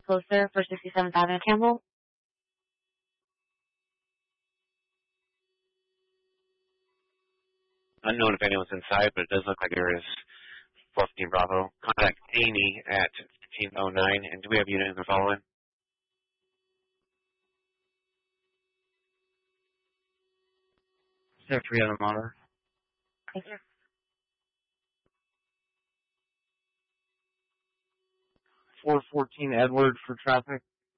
closer for 67th Avenue, Campbell. Unknown if anyone's inside, but it does look like there is 415 Bravo. Contact Amy at 1509. And do we have unit in the following? Step 3 on the monitor. Thank you. 414 Edward for traffic.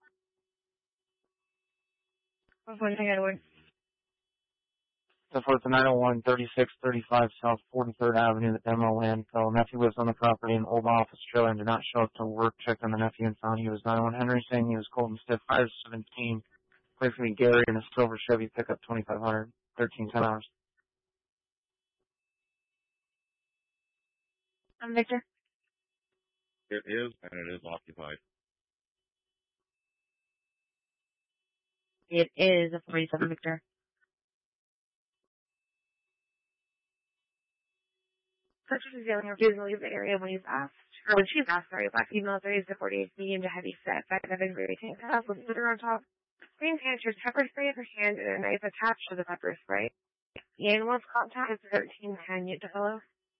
414 Edward. Step 4 to 901 3635 South 43rd Avenue, the demo landfill. Nephew lives on the property in old office trailer and did not show up to work. Checked on the nephew and found he was 91 Henry, saying he was cold and stiff. 517. Place for me Gary in a silver Chevy pickup 2500. 1310 hours. I'm Victor. It is, and it is occupied. It is a 47 Victor. Purchase is yelling refusing to leave the area when he's asked, or when she's asked, sorry, black female 30 to 48, medium to heavy set, 5'7", very tank top, with glitter on top, green pants, pepper spray in her hand, and a knife attached to the pepper spray. The animal's contact is 1310, yet to follow.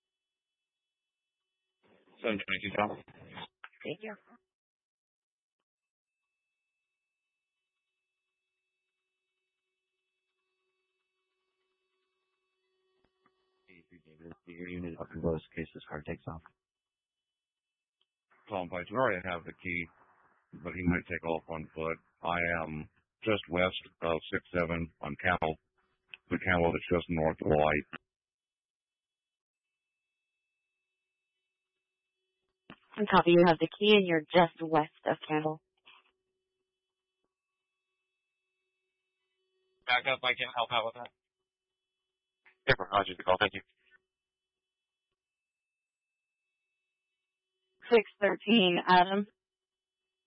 722, John. Thank you. Your unit up and goes in case this car takes off. Tom Pike, we already have the key, but he might take off on foot. I am just west of 6-7 on Camel, the Camel that's just north of the light. On top of you have the key and you're just west of Campbell. Back up, I can help out with that. Paper, Roger the call, thank you. 613, Adam.